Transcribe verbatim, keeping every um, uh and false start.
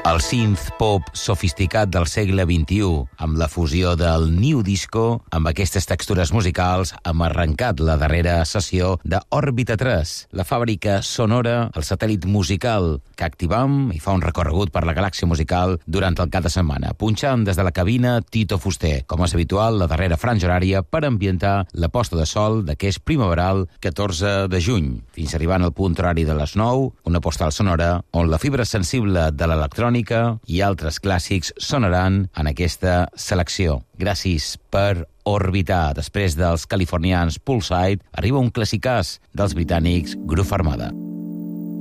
El synth-pop sofisticat del segle vint-i-u, amb la fusió del new disco, amb aquestes textures musicals, hem arrencat la darrera sessió d'Òrbita tres, la fàbrica sonora, el satèl·lit musical que activam i fa un recorregut per la galàxia musical durant el cap de setmana, punxant des de la cabina Tito Fuster, com és habitual, la darrera franja horària per ambientar la posta de sol d'aquest primaveral catorze de juny, fins arribant al punt horari de les nou, una postal sonora on la fibra sensible de l'electrònica i altres clàssics sonaran en aquesta selecció. Gràcies per orbitar. Després dels californians Poolside, arriba un classicàs dels britànics Groove Armada.